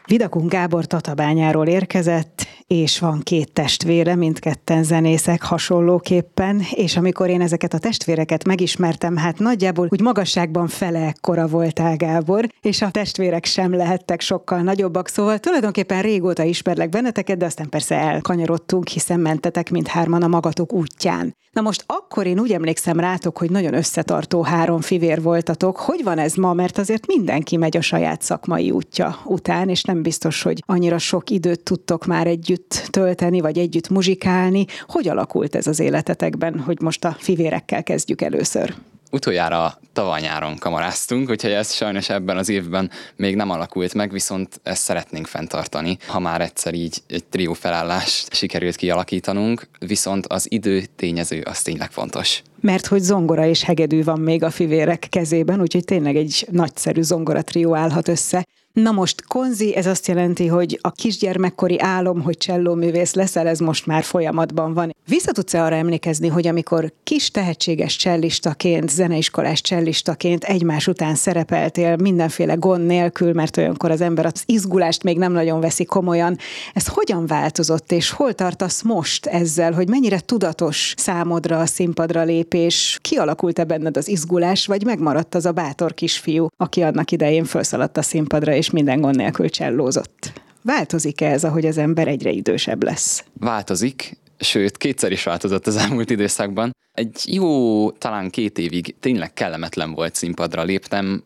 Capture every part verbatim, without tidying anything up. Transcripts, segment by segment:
Vidakun Gábor Tatabányáról érkezett, és van két testvére, mindketten zenészek hasonlóképpen, és amikor én ezeket a testvéreket megismertem, hát nagyjából úgy magasságban fele ekkora voltál, Gábor, és a testvérek sem lehettek sokkal nagyobbak, szóval tulajdonképpen régóta ismerlek benneteket, de aztán persze elkanyarodtunk, hiszen mentetek mindhárman a magatok útján. Na most akkor én úgy emlékszem rátok, hogy nagyon összetartó három fivér voltatok. Hogy van ez ma? Mert azért mindenki megy a saját szakmai útja után, és nem biztos, hogy annyira sok időt tudtok már együtt tölteni, vagy együtt muzsikálni. Hogy alakult ez az életetekben, hogy most a fivérekkel kezdjük először? Utoljára tavaly nyáron kamaráztunk, úgyhogy ez sajnos ebben az évben még nem alakult meg, viszont ezt szeretnénk fenntartani, ha már egyszer így egy trió felállást sikerült kialakítanunk, viszont az idő tényező az tényleg fontos. Mert hogy zongora és hegedű van még a fivérek kezében, úgyhogy tényleg egy nagyszerű zongora trió állhat össze. Na most Konzi, ez azt jelenti, hogy a kisgyermekkori álom, hogy csellóművész leszel, ez most már folyamatban van. Vissza tudsz-e arra emlékezni, hogy amikor kis tehetséges csellistaként, zeneiskolás csellistaként egymás után szerepeltél mindenféle gond nélkül, mert olyankor az ember az izgulást még nem nagyon veszi komolyan. Ez hogyan változott, és hol tartasz most ezzel, hogy mennyire tudatos számodra a színpadra lépés? Kialakult-e benned az izgulás, vagy megmaradt az a bátor kisfiú, aki annak idején felszaladt a színpadra, és minden gond nélkül csellózott? Változik-e ez, ahogy az ember egyre idősebb lesz? Változik, sőt, kétszer is változott az elmúlt időszakban. Egy jó, talán két évig tényleg kellemetlen volt színpadra léptem,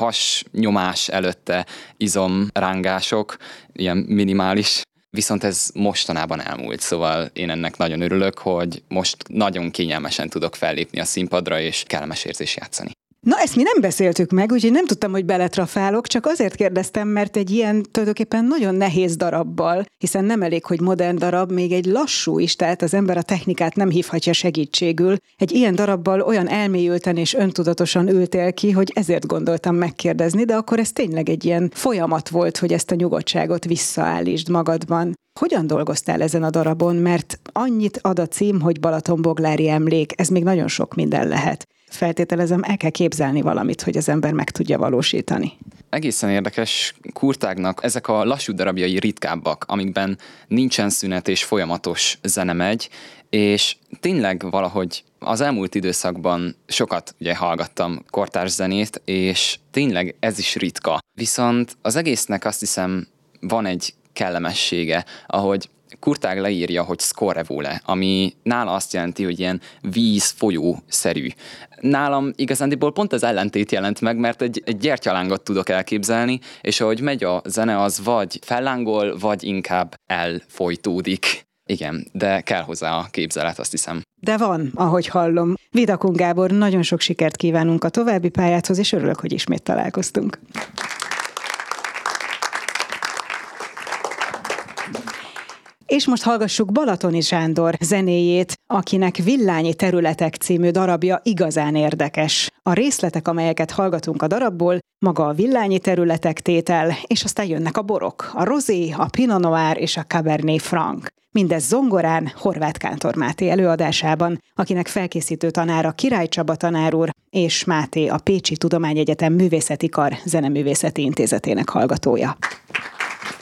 hasnyomás előtte, izomrángások, ilyen minimális, viszont ez mostanában elmúlt, szóval én ennek nagyon örülök, hogy most nagyon kényelmesen tudok fellépni a színpadra, és kellemes érzés játszani. Na, ezt mi nem beszéltük meg, úgyhogy nem tudtam, hogy beletrafálok, csak azért kérdeztem, mert egy ilyen tulajdonképpen nagyon nehéz darabbal, hiszen nem elég, hogy modern darab, még egy lassú is, tehát az ember a technikát nem hívhatja segítségül. Egy ilyen darabbal olyan elmélyülten és öntudatosan ültél ki, hogy ezért gondoltam megkérdezni, de akkor ez tényleg egy ilyen folyamat volt, hogy ezt a nyugodtságot visszaállítsd magadban. Hogyan dolgoztál ezen a darabon? Mert annyit ad a cím, hogy Balatonboglári emlék, ez még nagyon sok minden lehet. Feltételezem, el kell képzelni valamit, hogy az ember meg tudja valósítani. Egészen érdekes, Kurtágnak ezek a lassú darabjai ritkábbak, amikben nincsen szünet és folyamatos zene megy, és tényleg valahogy az elmúlt időszakban sokat ugye hallgattam kortárs zenét, és tényleg ez is ritka. Viszont az egésznek azt hiszem van egy kellemessége, ahogy Kurtág leírja, hogy scorrevole, ami nála azt jelenti, hogy ilyen víz-folyó-szerű. Nálam igazándiból pont az ellentét jelent meg, mert egy, egy gyertyalángot tudok elképzelni, és ahogy megy a zene, az vagy fellángol, vagy inkább elfolytódik. Igen, de kell hozzá a képzelet, azt hiszem. De van, ahogy hallom. Vidakun Gábor, nagyon sok sikert kívánunk a további pályádhoz, és örülök, hogy ismét találkoztunk. És most hallgassuk Balatoni Sándor zenéjét, akinek Villányi területek című darabja igazán érdekes. A részletek, amelyeket hallgatunk a darabból, maga a Villányi területek tétel, és aztán jönnek a borok, a rozé, a Pinot Noir és a Cabernet Franc. Mindez zongorán, Horváth Kántor Máté előadásában, akinek felkészítő tanára Király Csaba tanár úr, és Máté a Pécsi Tudományegyetem Művészeti Kar Zeneművészeti Intézetének hallgatója.